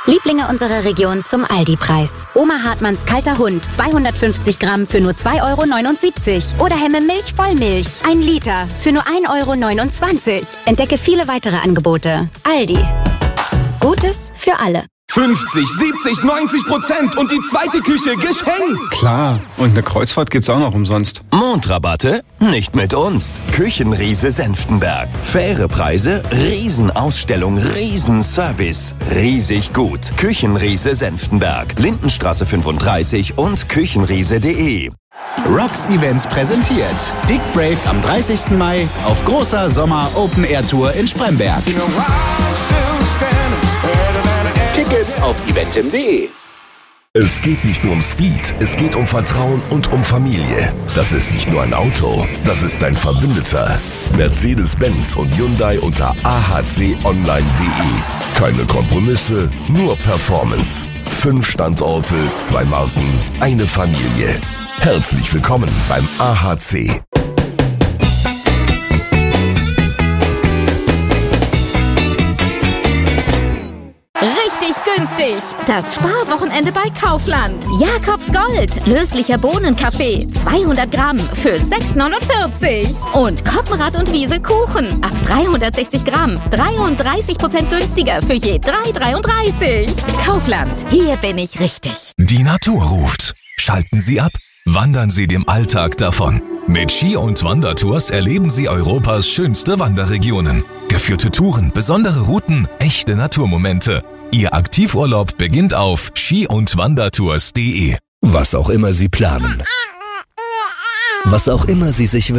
Lieblinge unserer Region zum Aldi-Preis. Oma Hartmanns kalter Hund, 250 Gramm für nur 2,79 €. Oder Hemme Milch Vollmilch, 1 Liter für nur 1,29 €. Entdecke viele weitere Angebote. Aldi. Gutes für alle. 50, 70, 90% und die zweite Küche geschenkt. Klar, und eine Kreuzfahrt gibt's auch noch umsonst. Mondrabatte? Nicht mit uns. Küchenriese Senftenberg. Faire Preise, Riesenausstellung, Riesenservice. Riesig gut. Küchenriese Senftenberg. Lindenstraße 35 und küchenriese.de. Rocks Events präsentiert Dick Brave am 30. Mai auf großer Sommer-Open-Air-Tour in Spremberg. Tickets auf eventim.de. Es geht nicht nur um Speed, es geht um Vertrauen und um Familie. Das ist nicht nur ein Auto, das ist ein Verbündeter. Mercedes-Benz und Hyundai unter ahconline.de. Keine Kompromisse, nur Performance. 5 Standorte, 2 Marken, eine Familie. Herzlich willkommen beim AHC. Richtig günstig. Das Sparwochenende bei Kaufland. Jakobs Gold. Löslicher Bohnenkaffee. 200 Gramm für 6,49 €. Und Koppenrad und Wiese Kuchen. Ab 360 Gramm. 33% günstiger für je 3,33 €. Kaufland. Hier bin ich richtig. Die Natur ruft. Schalten Sie ab. Wandern Sie dem Alltag davon. Mit Ski- und Wandertours erleben Sie Europas schönste Wanderregionen. Geführte Touren, besondere Routen, echte Naturmomente. Ihr Aktivurlaub beginnt auf ski-und-wandertours.de. Was auch immer Sie planen. Was auch immer Sie sich wünschen.